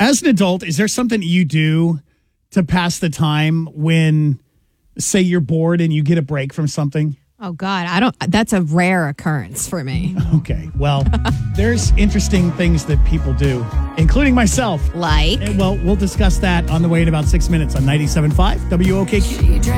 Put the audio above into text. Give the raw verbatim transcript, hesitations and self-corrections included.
As an adult, is there something you do to pass the time when, say, you're bored and you get a break from something? Oh, God. I don't. That's a rare occurrence for me. Okay. Well, there's interesting things that people do, including myself. Like? Well, we'll discuss that on the way in about six minutes on ninety-seven point five W O K Q.